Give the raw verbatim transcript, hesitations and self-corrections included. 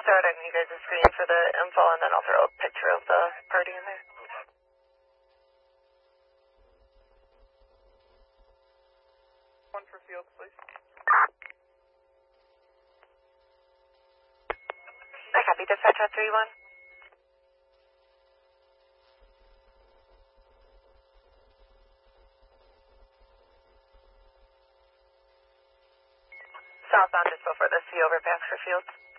I'll throw it on you guys' screen for the info, and then I'll throw a picture of the party in there. One for field, please. I copy. Dispatch at three one. Southbound is before the C overpass for fields.